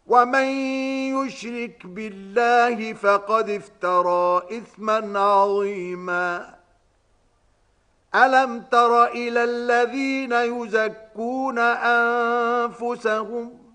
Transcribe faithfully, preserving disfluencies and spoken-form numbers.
ومن يشرك بالله فقد افترى إثما عظيما. ألم تر إلى الذين يزكون أنفسهم